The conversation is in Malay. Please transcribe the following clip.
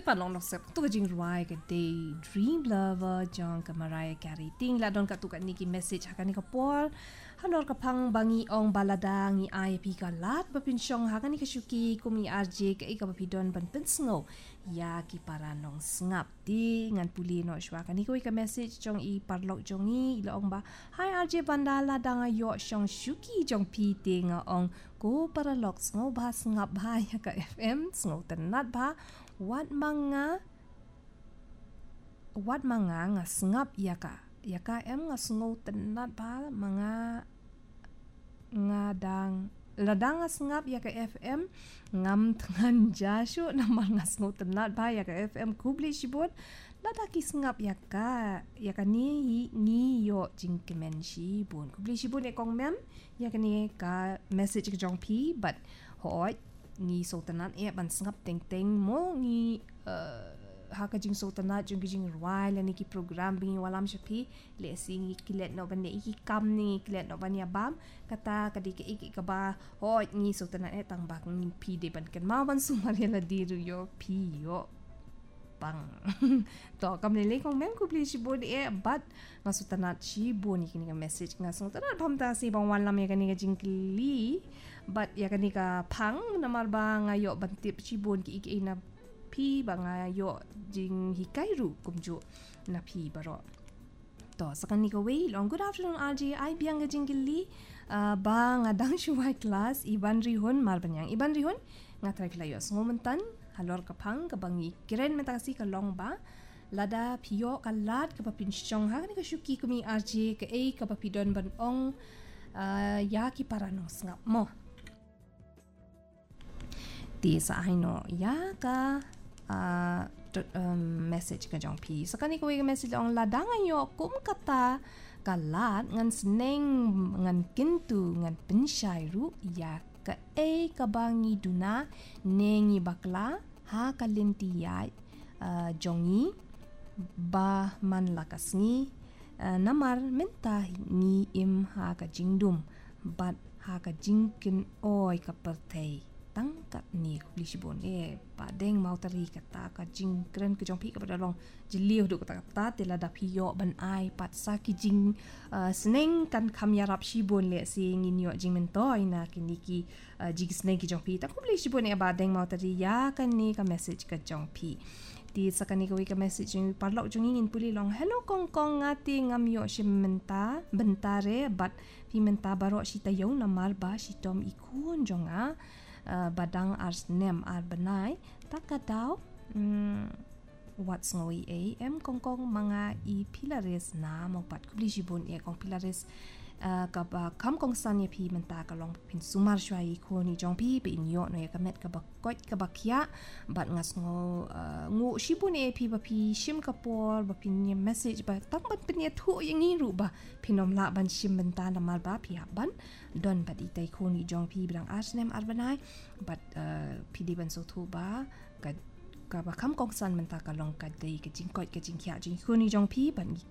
ปัดลองนกเสพตัวจริงรายกับ Daydream Lover จองกับ Mariah Carey ติ้งละดอนกับตุกันนี่กินเมสเซจหากันนี่กับปอลฮันดอนกับพังบางีองบาลาดางีไอพีกับลาดบะพินชองหากันนี่กับชุกีกุมีอาร์เจกับอีกับพิดอนบันเป็นสงบยากิปารานองสงับดีงานปุลีนอชวากันนี่ก็อีกับเมสเซจจองอีปาร์ลอกจองอีละองบา Hi RJ Bandala dang ayo shong shuki jong pi ting ong go paralok sngo ba ngap ba ya ka FM sngo tenat ba wat manga nga ngap ya ka em nga sngo tenat ba manga nga dang ladang ngap ya ka FM ngam tangan jashu namal nga sngo tenat ba ya ka FM kubli shibot ladaki ngap ya ka ni yo jingkemen shibun kubli shibun e kong mem ya ka ni ka message ka jong pi but hoi ni sultanat e ban ngap teng mo ni ha ka jing sultanat jing jing rwai la ni ki program bingi walam shapi le singi kilet no ban iki kam ni kilet no ban ya bam kata kadike iki ka ba hoi ni sultanat e tang bak ni pi de ban kan ma ban sumar ya la diru yo pi yo pang to kam le kong mem kubli shibun e but nga sultanat shibun ni kini ka message nga sultanat pham ta si bang wan lam ya kani ka jingkli but ya kani ka phang namar ba nga yo ban tip shibun ki iki na pi ba nga yo jing hikai ru kumju na pi baro to sakan ni ka way long good afternoon RJ I biang ka jingkli ba nga dang shuwai class iban rihon mar banyang iban rihon nga try pila yo ngomentan halor ka phang ka bangi kiren metasi ka long ba lada phiyo ka lat ka papin chong ha ni ka shuki kumi RJ ka e ka papidon ban ong ya ki paranong ngap mo ti sa aino ya ka message ka jong pi sakani ko wi message ong ladang ayo kum kata kalat ngan sneng ngan kintu ngan pensyai ru ya ka e ka bangi duna nengi bakla ha kalenti ya jongi ba man lakasni namar menta ni im ha ka jingdum bat ha ka jingkin oi ka pertei tangkat ni kublisibon padeng mau tari kata ka jingkren ke jongpi ka badalong jeliu du kata tela da piyo ban ai pat sa ki jing sneng kan kam yarap shibon le sing inyo jing mentoi na kiniki jig sneng ki jongpi ta kublisibon badeng mau tari ya kan ni ka message ka jongpi ti sakani ko ka message ni parlok jungin puli long hello kong ngati ngam yo shimenta bentare bat pimenta baro shita yo namar ba shitom ikun jonga badang ars nem ar banai takadaw what's ngoi am kong mga I pilares na magpat kubli jibon kong pilares kaba kam kong san ye pi menta ka long pin sumar shwai ko ni jong pi pe inyo no ya kamet ka bakot ka bakya bat ngas ngo shibun pi ba pi shim ka por ba pin ye message ba tak bat pin ye thu yang ni ru ba pinom la ban shim menta na mal ba pi ban don bat itai ko ni jong pi bang asnem arbanai bat pi di ban so thu ba ka ba kam kong san menta ka long ka dei ka jingkot ka jingkya jing ko ni jong pi ban